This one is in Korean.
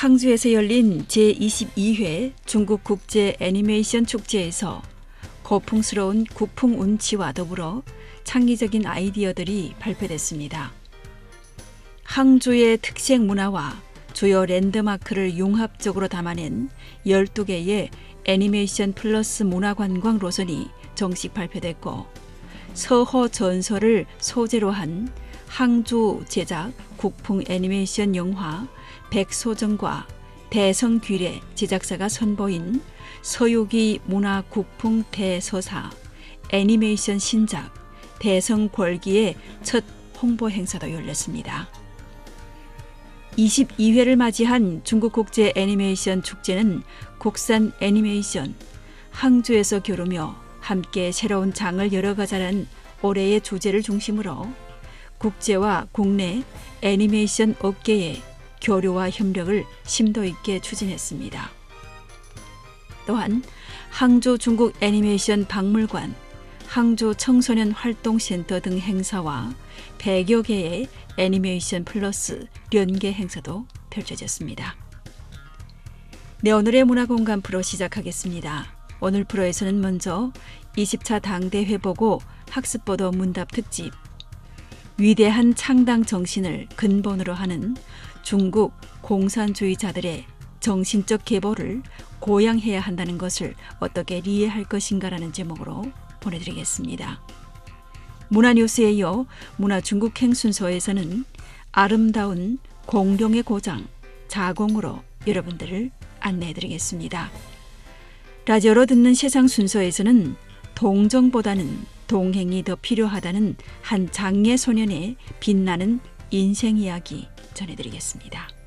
항주에서 열린 제22회 중국 국제 애니메이션 축제에서 고풍스러운 국풍 운치와 더불어 창의적인 아이디어들이 발표됐습니다. 항주의 특색 문화와 주요 랜드마크를 융합적으로 담아낸 12개의 애니메이션 플러스 문화관광 노선이 정식 발표됐고, 서호 전설을 소재로 한 항주 제작 국풍 애니메이션 영화 백소정과 대성귀래 제작사가 선보인 서유기 문화 국풍 대서사 애니메이션 신작 대성궐기의 첫 홍보 행사도 열렸습니다. 22회를 맞이한 중국국제 애니메이션 축제는 국산 애니메이션, 항주에서 겨루며 함께 새로운 장을 열어가자는 올해의 주제를 중심으로 국제와 국내 애니메이션 업계의 교류와 협력을 심도 있게 추진했습니다. 또한 항주 중국 애니메이션 박물관, 항주 청소년 활동센터 등 행사와 100여 개의 애니메이션 플러스 연계 행사도 펼쳐졌습니다. 네, 오늘의 문화공간 프로 시작하겠습니다. 오늘 프로에서는 먼저 20차 당대회 보고 학습보도 문답 특집, 위대한 창당 정신을 근본으로 하는 중국 공산주의자들의 정신적 계보를 고양해야 한다는 것을 어떻게 이해할 것인가라는 제목으로 보내드리겠습니다. 문화뉴스에 이어 문화중국행 순서에서는 아름다운 공룡의 고장 자공으로 여러분들을 안내해드리겠습니다. 라디오로 듣는 세상 순서에서는 동정보다는 동행이 더 필요하다는 한 장애 소년의 빛나는 인생 이야기 전해드리겠습니다.